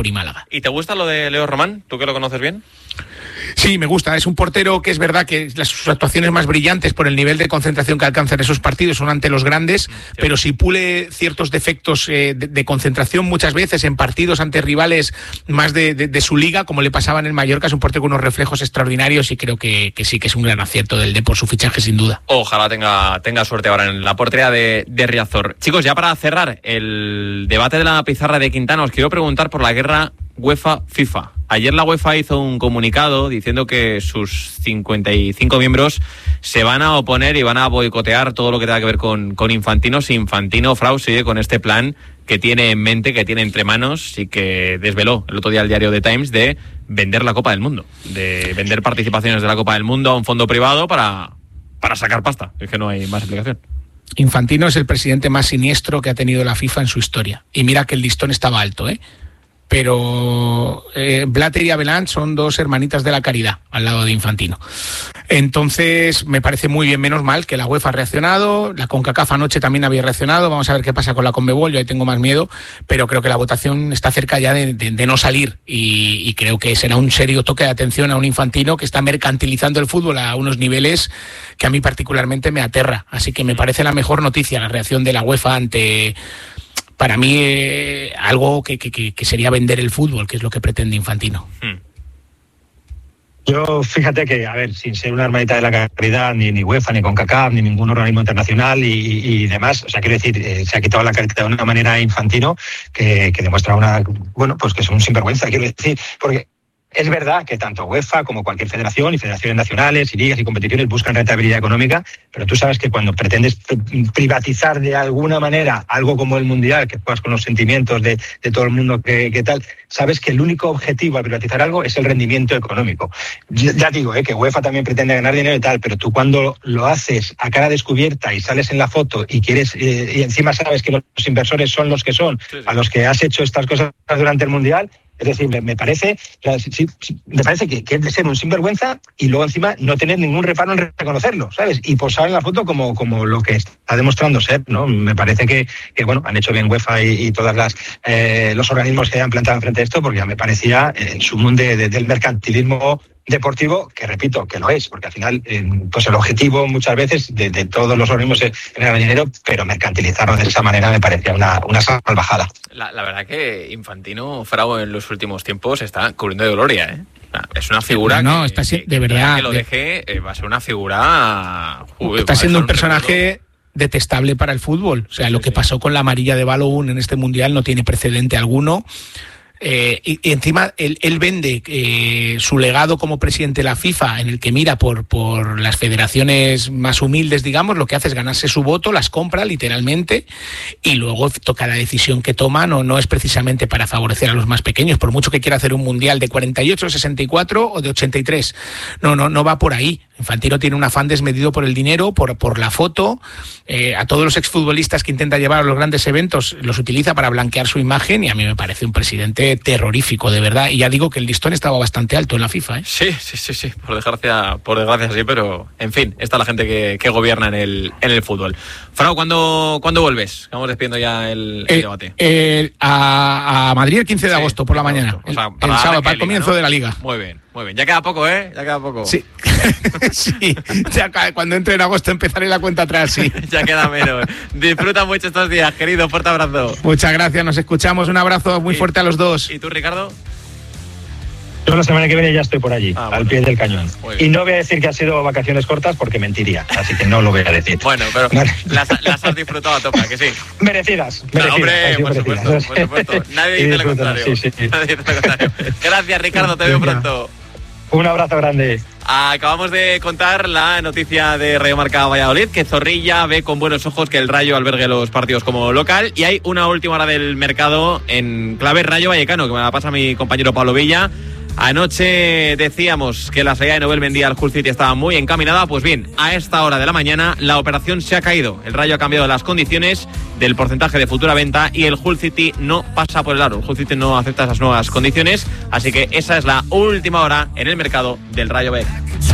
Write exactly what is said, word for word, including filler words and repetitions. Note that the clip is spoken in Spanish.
Depor y Málaga. ¿Y te gusta lo de Leo Román? ¿Tú que lo conoces bien? Sí, me gusta. Es un portero que es verdad que las, sus actuaciones más brillantes por el nivel de concentración que alcanza en esos partidos son ante los grandes, sí. Pero si pule ciertos defectos eh, de, de concentración muchas veces en partidos ante rivales más de, de, de su liga, como le pasaba en el Mallorca, es un portero con unos reflejos extraordinarios y creo que, que sí que es un gran acierto del Depor su fichaje sin duda. Ojalá tenga, tenga suerte ahora en la portería de, de Riazor. Chicos, ya para cerrar el debate de la pizarra de Quintana, os quiero preguntar por la guerra UEFA-FIFA. Ayer la UEFA hizo un comunicado diciendo que sus cincuenta y cinco miembros se van a oponer y van a boicotear todo lo que tenga que ver con, con Infantino. Si Infantino, Frau, sigue con este plan que tiene en mente, que tiene entre manos y que desveló el otro día el diario The Times de vender la Copa del Mundo, de vender participaciones de la Copa del Mundo a un fondo privado para, para sacar pasta. Es que no hay más explicación. Infantino es el presidente más siniestro que ha tenido la FIFA en su historia. Y mira que el listón estaba alto, ¿eh? Pero eh, Blatter y Abelán son dos hermanitas de la caridad al lado de Infantino. Entonces me parece muy bien, menos mal que la UEFA ha reaccionado, la CONCACAF anoche también había reaccionado, vamos a ver qué pasa con la CONMEBOL, yo ahí tengo más miedo, pero creo que la votación está cerca ya de, de, de no salir y, y creo que será un serio toque de atención a un Infantino que está mercantilizando el fútbol a unos niveles que a mí particularmente me aterra, así que me parece la mejor noticia la reacción de la UEFA ante... Para mí, eh, algo que, que, que sería vender el fútbol, que es lo que pretende Infantino. Hmm. Yo, fíjate que, a ver, sin ser una hermanita de la caridad, ni, ni UEFA, ni CONCACAF, ni ningún organismo internacional y, y demás, o sea, quiero decir, eh, se ha quitado la careta de una manera Infantino que, que demuestra una, bueno, pues que es un sinvergüenza, quiero decir, porque... Es verdad que tanto UEFA como cualquier federación y federaciones nacionales y ligas y competiciones buscan rentabilidad económica, pero tú sabes que cuando pretendes privatizar de alguna manera algo como el Mundial, que juegas con los sentimientos de, de todo el mundo que, que tal, sabes que el único objetivo al privatizar algo es el rendimiento económico. Ya digo, eh, que UEFA también pretende ganar dinero y tal, pero tú cuando lo haces a cara descubierta y sales en la foto y quieres eh, y encima sabes que los inversores son los que son, sí, sí. a los que has hecho estas cosas durante el Mundial. Es decir, me, me parece, sí, sí, me parece que, que es de ser un sinvergüenza y luego encima no tener ningún reparo en reconocerlo, ¿sabes? Y posar en la foto como, como lo que está demostrando ser, ¿no? Me parece que, que bueno, han hecho bien UEFA y, y todas las eh, los organismos que hayan plantado enfrente de esto, porque ya me parecía en su mundo de, de, del mercantilismo deportivo, que repito, que lo es, porque al final, eh, pues el objetivo muchas veces de, de todos los organismos es generar dinero, pero mercantilizarlo de esa manera me parecía una, una salvajada. La, la verdad que Infantino, Frau, en los últimos tiempos está cubriendo de gloria, ¿eh? Es una figura no, no, que, está si- que, de verdad, que lo de... deje, eh, va a ser una figura... Uy, está siendo un personaje... recuerdo detestable para el fútbol. O sea, sí, lo que sí. pasó con la amarilla de Balogun en este Mundial no tiene precedente alguno. Eh, y, y encima él, él vende eh, su legado como presidente de la FIFA, en el que mira por, por las federaciones más humildes, digamos, lo que hace es ganarse su voto, las compra literalmente, y luego toca la decisión que toma, no, no es precisamente para favorecer a los más pequeños, por mucho que quiera hacer un Mundial de cuarenta y ocho, sesenta y cuatro o de ochenta y tres. No, no, no va por ahí. Infantino tiene un afán desmedido por el dinero, por, por la foto. Eh, a todos los exfutbolistas que intenta llevar a los grandes eventos los utiliza para blanquear su imagen, y a mí me parece un presidente terrorífico, de verdad. Y ya digo que el listón estaba bastante alto en la FIFA, ¿eh? Sí, sí, sí, sí, por desgracia, por desgracia sí, pero en fin, está la gente que, que gobierna en el, en el fútbol. Frau, ¿cuándo, ¿cuándo vuelves? Vamos despidiendo ya el, el eh, debate. Eh, a, a Madrid el quince de agosto por la mañana, o sea, el, para el sábado, para el liga, comienzo, ¿no?, de la Liga. Muy bien, muy bien. Ya queda poco, ¿eh? Ya queda poco. Sí, sí. Ya cuando entre en agosto empezaré la cuenta atrás, sí. Ya queda menos. Disfruta mucho estos días, querido. Fuerte abrazo. Muchas gracias, nos escuchamos. Un abrazo muy y, fuerte a los dos. ¿Y tú, Ricardo? Yo la semana que viene ya estoy por allí, ah, al bueno. pie del cañón. Y no voy a decir que ha sido vacaciones cortas porque mentiría, así que no lo voy a decir. Bueno, pero vale. las, las has disfrutado a tope, que sí. Merecidas, merecidas. No, hombre, por merecidas. supuesto, por supuesto. Nadie dice lo contrario. Sí, sí, sí. Nadie dice lo contrario. Gracias, Ricardo, te veo pronto. Un abrazo grande. Acabamos de contar la noticia de Radio Marca Valladolid, que Zorrilla ve con buenos ojos que el Rayo albergue los partidos como local, y hay una última hora del mercado en clave Rayo Vallecano, que me la pasa mi compañero Pablo Villa. Anoche decíamos que la salida de Nobel Mendy al Hull City estaba muy encaminada. Pues bien, a esta hora de la mañana la operación se ha caído. El Rayo ha cambiado las condiciones del porcentaje de futura venta y el Hull City no pasa por el aro. El Hull City no acepta esas nuevas condiciones, así que esa es la última hora en el mercado del Rayo Vallecano.